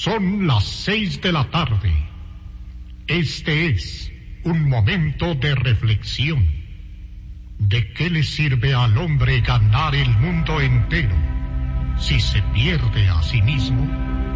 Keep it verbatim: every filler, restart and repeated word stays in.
Son las seis de la tarde. Este es un momento de reflexión. ¿De qué le sirve al hombre ganar el mundo entero si se pierde a sí mismo?